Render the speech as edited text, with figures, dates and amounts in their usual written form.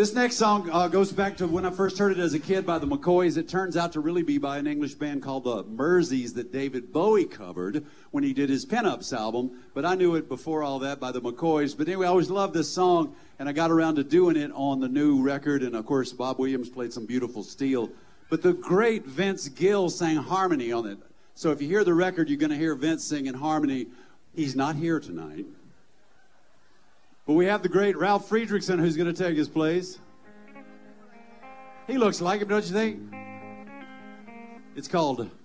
This next song goes back to when I first heard it as a kid by the McCoys. It turns out to really be by an English band called the Merseys that David Bowie covered when he did his Pinups album. But I knew it before all that by the McCoys. But anyway, I always loved this song, and I got around to doing it on the new record. And, of course, Bob Williams played some beautiful steel. But the great Vince Gill sang harmony on it. So if you hear the record, you're going to hear Vince singing harmony. He's not here tonight. But we have the great Ralph Friedrichsen who's going to take his place. He looks like him, don't you think? It's called